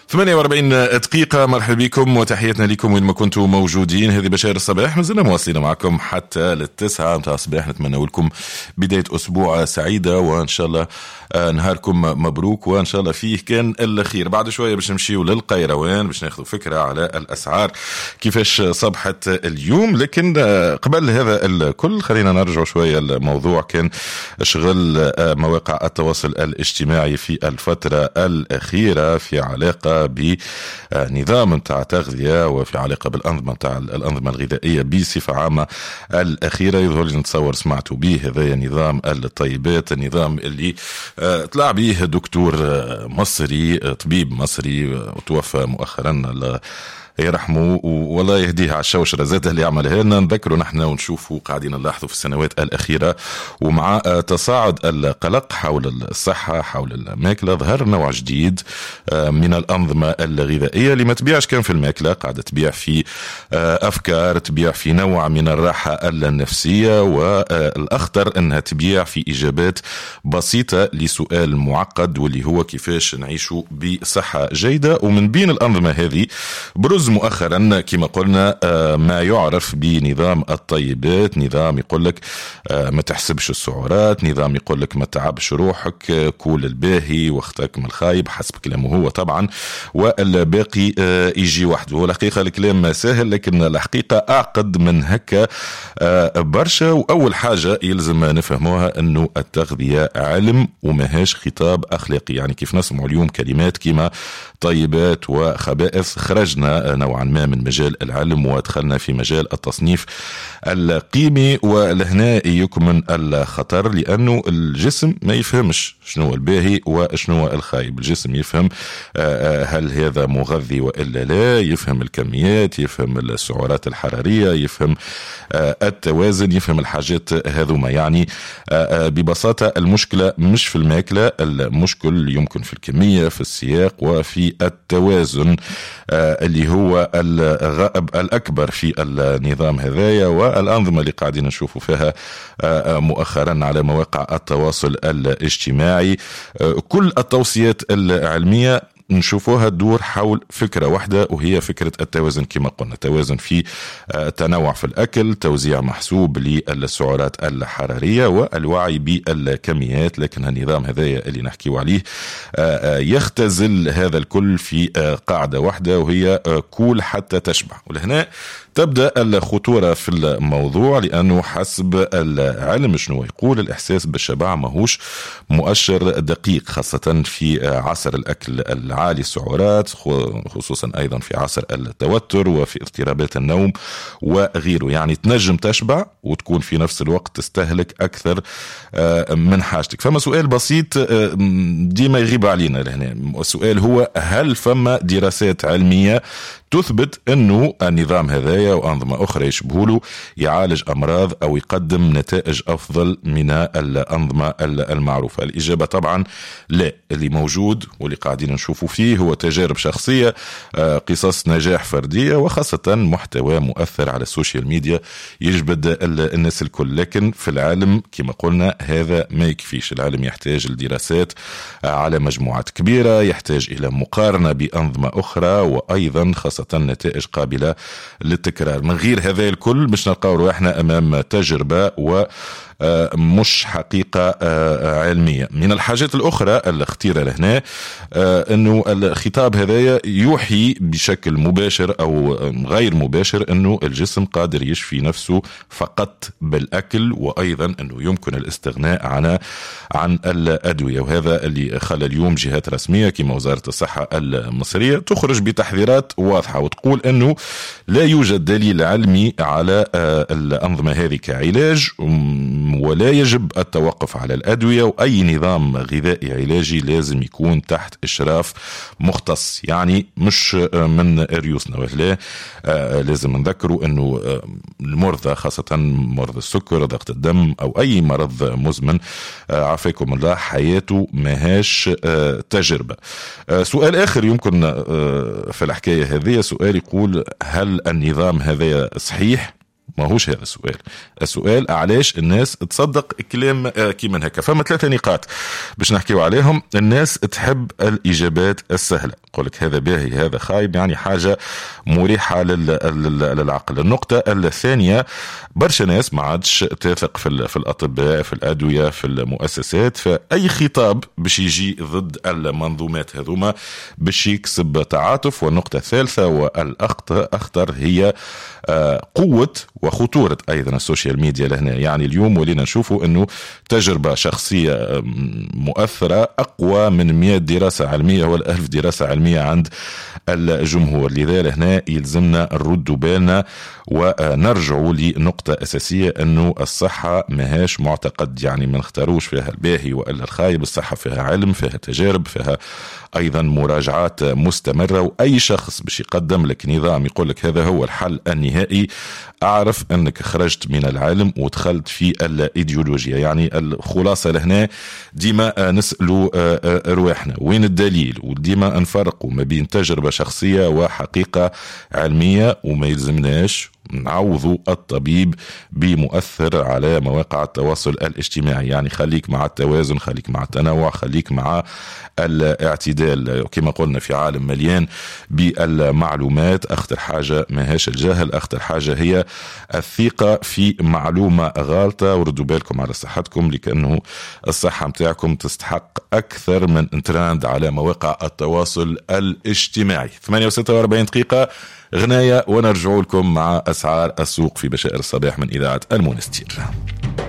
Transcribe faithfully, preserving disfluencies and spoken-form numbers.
ثمانية وأربعين دقيقة. مرحبا بكم وتحياتنا لكم وين ما كنتم موجودين. هذه بشائر الصباح، مازلنا مواصلين معكم حتى للتسعة متاع الصباح. نتمنى لكم بداية أسبوع سعيدة وإن شاء الله نهاركم مبروك وإن شاء الله فيه كان الخير. بعد شوية باش نمشيو للقيروان باش ناخذ فكرة على الأسعار كيفاش صبحت اليوم. لكن قبل هذا الكل خلينا نرجع شوية. الموضوع كان شغل مواقع التواصل الاجتماعي في الفترة الأخيرة في علاقة بنظام متاع تغذية وفي علاقة بالأنظمة متاع الأنظمة الغذائية بصفة عامة الأخيرة. يظهر لي نتصور سمعتوا به، هذا نظام الطيبات، النظام اللي طلع به دكتور مصري، طبيب مصري توفى مؤخرا يرحمه والله يهديه على الشوشرة زاد اللي عملها لنا. نذكروا نحن ونشوفوا قاعدين نلاحظوا في السنوات الأخيرة ومع تصاعد القلق حول الصحة حول الماكلة ظهر نوع جديد من الأنظمة الغذائية اللي ما تبيعش كان في الماكلة، قاعدة تبيع في أفكار، تبيع في نوع من الراحة النفسية، والأخطر أنها تبيع في إجابات بسيطة لسؤال معقد واللي هو كيفاش نعيشوا بصحة جيدة. ومن بين الأنظمة هذه بروز مؤخرا كما قلنا ما يعرف بنظام الطيبات، نظام يقولك ما تحسبش السعرات، نظام يقولك ما تعبش روحك، كول الباهي وقتك من الخايب حسب كلامه هو طبعا، والباقي يجي وحده. الحقيقة الكلام سهل لكن الحقيقة أعقد من هكا برشا. وأول حاجة يلزم نفهموها أنه التغذية علم وماهاش خطاب أخلاقي. يعني كيف نسمع اليوم كلمات كما طيبات وخبائث خرجنا نوعا ما من مجال العلم ودخلنا في مجال التصنيف القيمي، ولهنا يكمن الخطر لأنه الجسم ما يفهمش شنو الباهي وشنو الخايب. الجسم يفهم هل هذا مغذي وإلا لا، يفهم الكميات، يفهم السعرات الحرارية، يفهم التوازن، يفهم الحاجات هذوما. يعني ببساطة المشكلة مش في الماكلة، المشكل يمكن في الكمية، في السياق وفي التوازن اللي هو الغائب الأكبر في النظام هذايا والأنظمة اللي قاعدين نشوفوا فيها مؤخرا على مواقع التواصل الاجتماعي. كل التوصيات العلمية نشوفوها تدور حول فكرة واحدة وهي فكرة التوازن. كما قلنا توازن في تنوع في الأكل، توزيع محسوب للسعرات الحرارية والوعي بالكميات. لكن النظام هذايا اللي نحكيو عليه يختزل هذا الكل في قاعدة واحدة وهي كول حتى تشبع. ولهنا تبدأ الخطورة في الموضوع لأنه حسب العلم شنو يقول الإحساس بالشبع ماهوش مؤشر دقيق، خاصة في عصر الأكل العالي السعرات، خصوصا أيضا في عصر التوتر وفي اضطرابات النوم وغيره. يعني تنجم تشبع وتكون في نفس الوقت تستهلك أكثر من حاجتك. فما سؤال بسيط ديما يغيب علينا لهنا، السؤال هو هل فما دراسات علمية تثبت أنه النظام هذايا وأنظمة أخرى يشبهوله يعالج أمراض أو يقدم نتائج أفضل من الأنظمة المعروفة؟ الإجابة طبعا لا. اللي موجود واللي قاعدين نشوفوا فيه هو تجارب شخصية، قصص نجاح فردية، وخاصة محتوى مؤثر على السوشيال ميديا يجبد الناس الكل. لكن في العالم كما قلنا هذا ما يكفيش. العالم يحتاج الدراسات على مجموعات كبيرة، يحتاج إلى مقارنة بأنظمة أخرى، وأيضا خاصة نتائج قابلة للتكرار. من غير هذا الكل مش نلقاو روحنا أمام تجربة و مش حقيقة علمية. من الحاجات الأخرى الخطيرة لهنا أنه الخطاب هذايا يوحي بشكل مباشر أو غير مباشر أنه الجسم قادر يشفي نفسه فقط بالأكل، وأيضا أنه يمكن الاستغناء عن عن الأدوية. وهذا اللي خلى اليوم جهات رسمية كما وزارة الصحة المصرية تخرج بتحذيرات واضحة وتقول أنه لا يوجد دليل علمي على الأنظمة هذه كعلاج، ولا يجب التوقف على الأدوية، وأي نظام غذائي علاجي لازم يكون تحت إشراف مختص. يعني مش من ريوسنا ولا لازم نذكروا أنه المرضى خاصة مرضى السكر، ضغط الدم أو أي مرض مزمن عافاكم الله حياته ماهاش تجربة. سؤال آخر يمكن في الحكاية هذه، سؤال يقول هل النظام هذا صحيح ماهوش هذا السؤال. السؤال علاش الناس تصدق كلام كيما هكا. فما ثلاثة نقاط باش نحكيو عليهم. الناس تحب الإجابات السهلة، قولك هذا باهي هذا خايب، يعني حاجة مريحة للعقل. النقطة الثانية، برشا ناس ما عادش تثق في, في الأطباء، في الأدوية، في المؤسسات، فأي خطاب باش يجي ضد المنظومات هذوما باش يكسب تعاطف. والنقطة الثالثة والأخطر هي قوة وخطورة أيضا السوشيال ميديا لهنا. يعني اليوم ولينا نشوفوا أنه تجربة شخصية مؤثرة أقوى من مئة دراسة علمية ولا ألف دراسة علمية عند الجمهور. لذا لهنا يلزمنا نرد بالنا ونرجعوا لنقطة أساسية، أنه الصحة ماهاش معتقد، يعني ما نختاروش فيها الباهي وإلا الخايب. الصحة فيها علم، فيها تجارب، فيها أيضا مراجعات مستمرة. وأي شخص باش يقدم لك نظام يقول لك هذا هو الحل النهائي، أعرف أنك خرجت من العلم ودخلت في الإيديولوجيا. يعني الخلاصة لهنا ديما نسألوا رواحنا وين الدليل، وديما نفرقوا ما بين تجربة شخصية وحقيقة علمية، وما يلزمناش نعوضوا الطبيب بمؤثر على مواقع التواصل الاجتماعي. يعني خليك مع التوازن، خليك مع التنوع، خليك مع الاعتدال. كما قلنا في عالم مليان بالمعلومات، أخطر حاجة ماهاش الجهل، أخطر حاجة هي الثقة في معلومة غلطة. وردوا بالكم على صحتكم، لكأنه الصحة متاعكم تستحق أكثر من ترند على مواقع التواصل الاجتماعي. ثمانية وستة وأربعين دقيقة غناية ونرجع لكم مع أسعار السوق في بشائر الصباح من إذاعة المونستير.